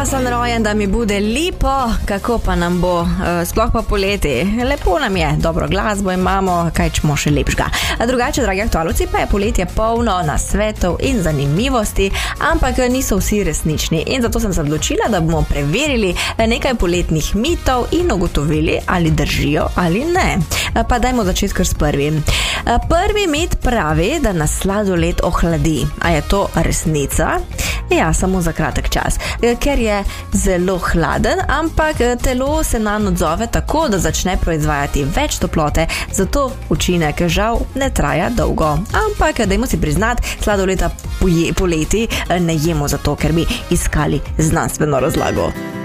krasen rojen, da mi bude lepo, kako pa nam bo, sploh pa poleti. Lepo nam je, dobro glasbo imamo, kaj čemo še lepšega. A drugače, dragi aktualci, pa je poletje polno nasvetov in zanimivosti, ampak niso vsi resnični. In zato sem se odločila, da bomo preverili nekaj poletnih mitov in ugotovili, ali držijo ali ne. Pa dajmo začeti kar s prvim. Prvi mit pravi, da nas sladoled ohladi. A je to resnica? Ja, samo za kratek čas, ker je zelo hladen, ampak telo se nanj odzove tako, da začne proizvajati več toplote, zato učinek žal ne traja dolgo. Ampak dajmo si priznati, sladoleda poleti ne jemo zato, ker bi iskali znanstveno razlago.